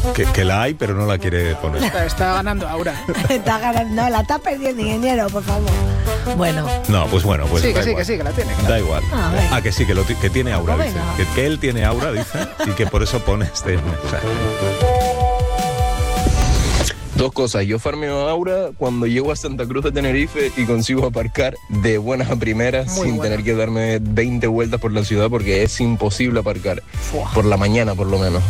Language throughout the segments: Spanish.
Que la hay, pero no la quiere poner. Está ganando Aura. Está ganando, no, la está perdiendo, ingeniero, por favor. Bueno. No, pues bueno, pues Sí, da que sí, igual. que sí, que la tiene. Da igual. venga. Que sí, que tiene aura, Pues dice. venga. Que él tiene aura, dice, y que por eso pone este mensaje. Dos cosas, yo farmeo Aura cuando llego a Santa Cruz de Tenerife y consigo aparcar de buenas a primeras Muy sin buena. tener que darme 20 vueltas por la ciudad porque es imposible aparcar, por la mañana por lo menos.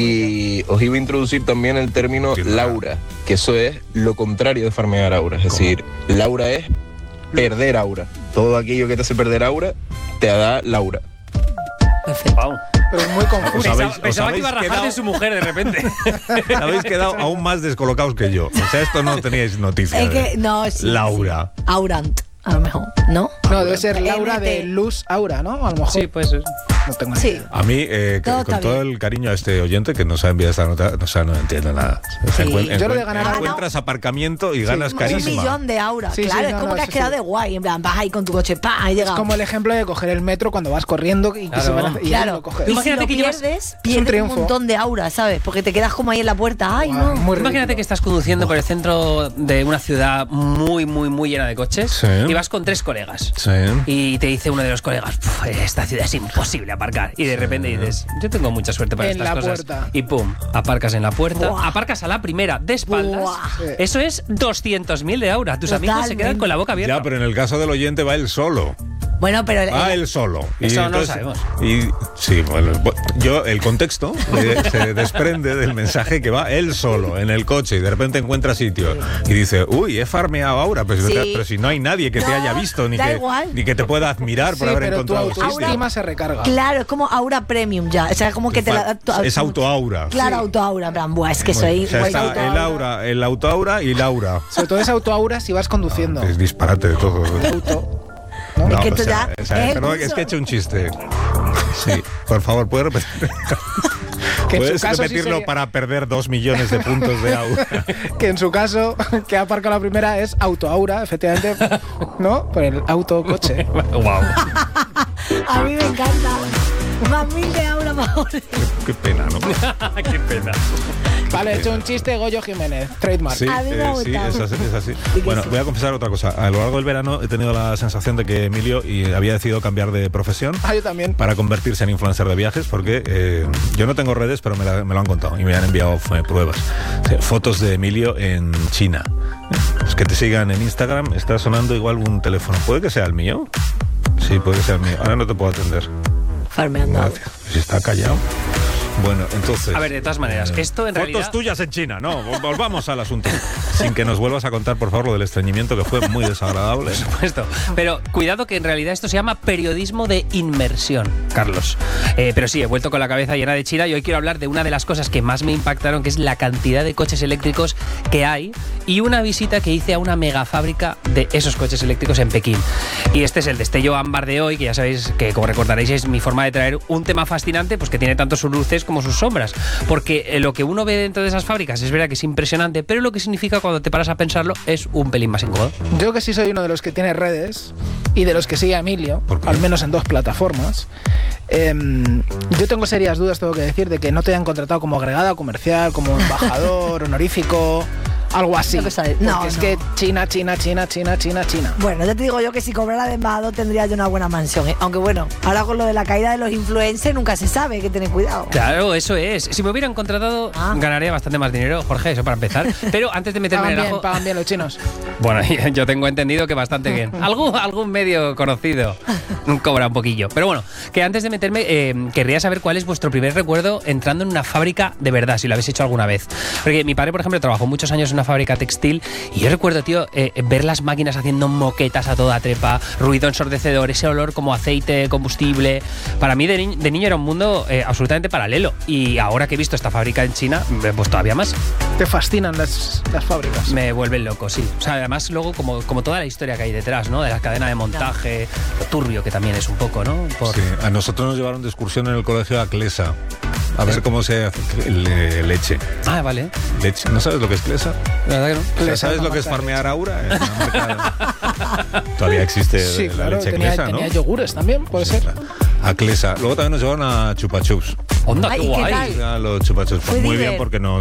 Y os iba a introducir también el término Qué raro. Laura, que eso es lo contrario de farmear Aura, es decir, Laura es perder Aura. Todo aquello que te hace perder Aura, te da Laura. Perfecto. Wow. Pero es muy confuso. Pensaba que iba a rajar quedado- de su mujer de repente. Habéis quedado aún más descolocados que yo. O sea, esto no teníais noticia. Es de que, no, sí. Laura. Sí. Aurant, a lo mejor, ¿no? No, debe ser Laura RT. de Luz Aura, ¿no? A lo mejor. Sí, pues No tengo ni Sí. idea. A mí, Todo con está todo bien. el cariño a este oyente que nos ha enviado esta nota, o sea, no entiende nada. O sea, Sí. Yo lo de ganar encuentras aparcamiento y ganas Un carisma. millón de aura. Sí, claro, sí, es no, como no, que has sí, quedado sí. de guay. En plan, vas ahí con tu coche, ¡pam! Ahí llegado. Es como el ejemplo de coger el metro cuando vas corriendo y que Claro. se van a, y Claro. lo coges. Y si Imagínate lo que llevas- pierdes, un pierdes un triunfo. montón de aura, ¿sabes? Porque te quedas como ahí en la puerta. ¡Ay, Guau, no! muy Imagínate ridículo. que estás conduciendo por el centro de una ciudad muy, muy, muy llena de coches Sí. y vas con 3 colegas. Sí. Y te dice uno de los colegas, esta ciudad es imposible aparcar. Y de repente dices, yo tengo mucha suerte para En estas la cosas. puerta. Y pum, aparcas en la puerta, Buah. aparcas a la primera de espaldas. Buah. Sí. Eso es 200.000 de aura. Tus amigos se quedan con la boca abierta. Ya, pero en el caso del oyente va él solo. Bueno, pero Va él solo. Eso no lo sabemos. Y sí, bueno, yo el contexto se desprende del mensaje que va él solo en el coche y de repente encuentra sitio y dice, uy, he farmeado ahora, Sí. pero si no hay nadie que te No, haya visto ni da igual. que te pueda admirar por Sí, haber pero tu encontrado el sitio. autoestima se recarga. claro, es como aura premium ya. O sea, es como que te la da. Es autoaura. Claro, autoaura. En plan, buah, es que soy. O sea, soy está autoaura. el autoaura y Laura. Sobre todo es autoaura si vas conduciendo. Es disparate de todo. Auto. Es que o esto sea, ya o sea, es perdón, el es que he pulso. hecho un chiste. Sí, por favor, ¿puedes repetir? Que en su ¿Puedes caso sí repetirlo sería- para perder 2 millones de puntos de aura? Que en su caso, que aparca la primera es autoaura, efectivamente, ¿no? Por el autocoche. Wow. A mí me encanta. Más 1000 de aura, por favor. Qué pena, ¿no? Qué pena. Vale, he hecho un chiste, Goyo Jiménez, trademark. Sí, A mí me ha sí, gustado. es así. que Bueno, sí. voy a confesar otra cosa. A lo largo del verano he tenido la sensación de que Emilio había decidido cambiar de profesión Ah, yo también. para convertirse en influencer de viajes porque yo no tengo redes, pero me lo han contado y me han enviado pruebas. O sea, fotos de Emilio en China. Pues que te sigan en Instagram, está sonando igual un teléfono. ¿Puede que sea el mío? Sí, puede que sea el mío. Ahora no te puedo atender. Farmeando aura. Gracias. Si está callado. Bueno, entonces... A ver, de todas maneras, esto en Fotos realidad... tuyas en China, no, volvamos al asunto. Sin que nos vuelvas a contar, por favor, lo del estreñimiento, que fue muy desagradable. Supuesto. Pero cuidado que en realidad esto se llama periodismo de inmersión, Carlos. Pero sí, he vuelto con la cabeza llena de China y hoy quiero hablar de una de las cosas que más me impactaron, que es la cantidad de coches eléctricos que hay y una visita que hice a una megafábrica de esos coches eléctricos en Pekín. Y este es el destello ámbar de hoy, que ya sabéis que, como recordaréis, es mi forma de traer un tema fascinante, pues que tiene tanto sus luces como sus sombras. Porque lo que uno ve dentro de esas fábricas es verdad que es impresionante, pero lo que significa cuando te paras a pensarlo es un pelín más incómodo. Yo que sí soy uno de los que tiene redes y de los que sigue a Emilio, ¿Por qué? al menos en 2 plataformas. Yo tengo serias dudas, tengo que decir, de que no te hayan contratado como agregada comercial, como embajador honorífico, algo así. Lo que sale. Porque No, es no. que China. Bueno, ya te digo yo que si cobrara de embajador tendría yo una buena mansión, ¿eh? Aunque bueno, ahora con lo de la caída de los influencers nunca se sabe, hay que tener cuidado. Claro, eso es. Si me hubieran contratado, ganaría bastante más dinero, Jorge, eso para empezar. Pero antes de meterme en el ajo... Pagan bien los chinos. Bueno, yo tengo entendido que bastante bien. Algún medio conocido cobra un poquillo. Pero bueno, que antes de meterme, querría saber cuál es vuestro primer recuerdo entrando en una fábrica de verdad, si lo habéis hecho alguna vez. Porque mi padre, por ejemplo, trabajó muchos años en una fábrica textil y yo recuerdo, tío, ver las máquinas haciendo moquetas a toda trepa, ruido ensordecedor, ese olor como aceite, combustible. Para mí de niño era un mundo absolutamente paralelo. Y ahora que he visto esta fábrica en China, pues todavía más. Te fascinan las fábricas. Me vuelven loco, sí. O sea, además luego como toda la historia que hay detrás, ¿no? De la cadena de montaje, lo turbio que también es un poco, ¿no? Sí, a nosotros nos llevaron de excursión en el colegio a Clesa. A ver cómo se hace leche. Ah, vale. Leche. ¿No sabes lo que es Clesa? La verdad que no. O sea, Clesa, ¿sabes una lo que es marca de farmear aura? Es una marca... Todavía existe Sí, la claro, leche tenía Clesa, ¿no? tenía yogures también, puede ser. A Clesa. Luego también nos llevaron a Chupa Chups. Onda, Ay, qué ¿y qué guay. tal? A los Chupa Chups. Fue Muy bien diver. porque no